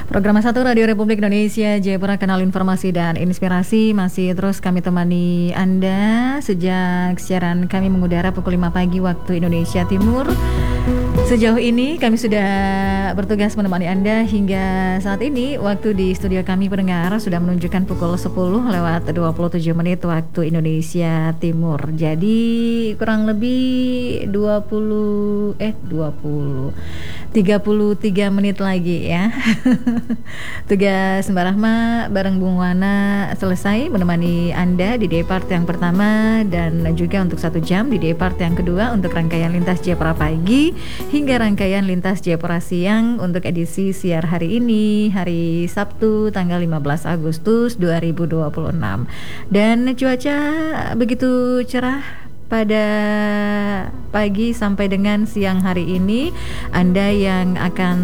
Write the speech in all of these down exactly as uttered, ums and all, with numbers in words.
Program satu Radio Republik Indonesia Jayapura, kanal informasi dan inspirasi, masih terus kami temani Anda sejak siaran kami mengudara pukul lima pagi waktu Indonesia Timur. Sejauh ini kami sudah bertugas menemani Anda hingga saat ini. Waktu di studio kami pendengar sudah menunjukkan pukul sepuluh lewat dua puluh tujuh menit waktu Indonesia Timur. Jadi kurang lebih dua puluh eh dua puluh tiga puluh tiga menit lagi ya. Tugas Mbak Rahma bareng Bung Wana selesai menemani Anda di day part yang pertama dan juga untuk satu jam di day part yang kedua untuk rangkaian Lintas Jayapura Pagi hingga rangkaian Lintas Jayapura Siang untuk edisi siar hari ini, hari Sabtu tanggal lima belas Agustus dua ribu dua puluh enam. Dan cuaca begitu cerah pada pagi sampai dengan siang hari ini. Anda yang akan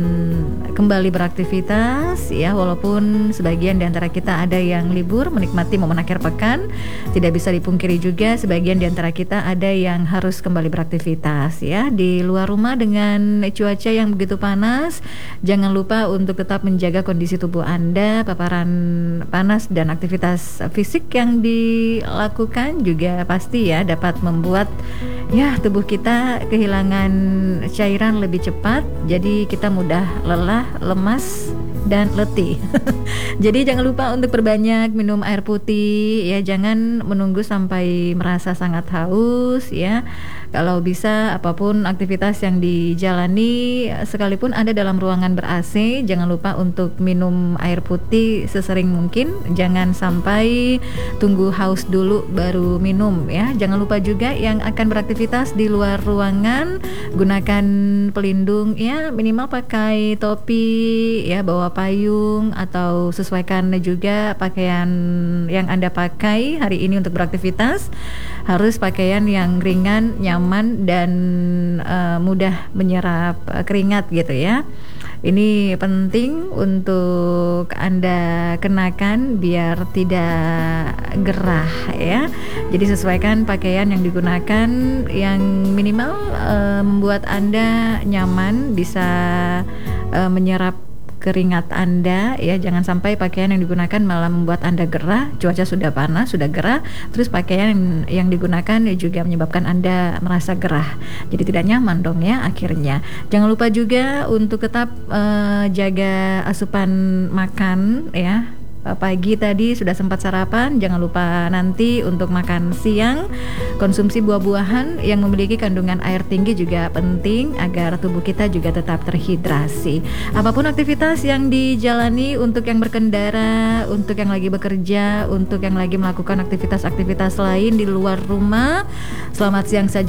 kembali beraktivitas ya, walaupun sebagian di antara kita ada yang libur menikmati momen akhir pekan, tidak bisa dipungkiri juga sebagian di antara kita ada yang harus kembali beraktivitas ya di luar rumah dengan cuaca yang begitu panas. Jangan lupa untuk tetap menjaga kondisi tubuh Anda. Paparan panas dan aktivitas fisik yang dilakukan juga pasti ya dapat membuat ya tubuh kita kehilangan cairan lebih cepat, jadi kita mudah lelah, lemas dan letih. Jadi jangan lupa untuk perbanyak minum air putih ya, jangan menunggu sampai merasa sangat haus ya. Kalau bisa apapun aktivitas yang dijalani, sekalipun Anda dalam ruangan ber-A C, jangan lupa untuk minum air putih sesering mungkin. Jangan sampai tunggu haus dulu baru minum ya. Jangan lupa juga yang akan beraktivitas di luar ruangan, gunakan pelindung ya, minimal pakai topi ya, bawa payung atau sesuaikan juga pakaian yang Anda pakai hari ini untuk beraktivitas. Harus pakaian yang ringan, nyaman dan uh, mudah menyerap uh, keringat gitu ya. Ini penting untuk Anda kenakan biar tidak gerah ya. Jadi sesuaikan pakaian yang digunakan yang minimal uh, membuat Anda nyaman, bisa uh, menyerap keringat Anda ya. Jangan sampai pakaian yang digunakan malah membuat Anda gerah. Cuaca sudah panas, sudah gerah, terus pakaian yang, yang digunakan juga menyebabkan Anda merasa gerah, jadi tidak nyaman dong ya akhirnya. Jangan lupa juga untuk tetap uh, jaga asupan makan ya. Pagi tadi sudah sempat sarapan, jangan lupa nanti untuk makan siang. Konsumsi buah-buahan yang memiliki kandungan air tinggi juga penting agar tubuh kita juga tetap terhidrasi. Apapun aktivitas yang dijalani, untuk yang berkendara, untuk yang lagi bekerja, untuk yang lagi melakukan aktivitas-aktivitas lain di luar rumah, selamat siang saja